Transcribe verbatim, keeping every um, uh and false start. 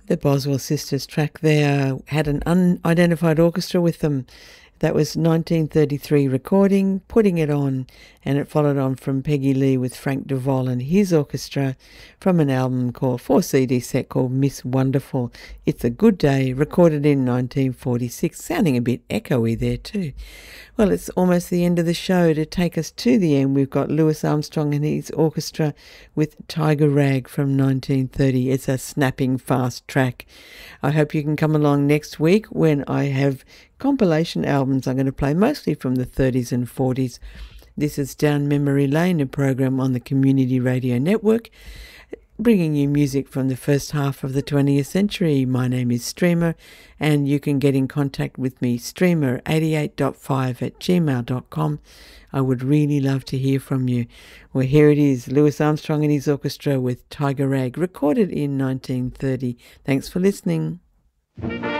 The Boswell Sisters track there had an unidentified orchestra with them. That was nineteen thirty-three recording, Putting It On, and it followed on from Peggy Lee with Frank DeVol and his orchestra from an album called, four C D set called Miss Wonderful. It's a Good Day, recorded in nineteen forty-six, sounding a bit echoey there too. Well, it's almost the end of the show. To take us to the end, we've got Louis Armstrong and his orchestra with Tiger Rag from nineteen thirty. It's a snapping fast track. I hope you can come along next week when I have compilation albums I'm going to play, mostly from the thirties and forties. This is Down Memory Lane, a program on the Community Radio Network, bringing you music from the first half of the twentieth century. My name is Streamer, and you can get in contact with me, streamer eighty-eight point five at gmail dot com. I would really love to hear from you. Well, here it is, Louis Armstrong and his orchestra with Tiger Rag, recorded in nineteen thirty. Thanks for listening.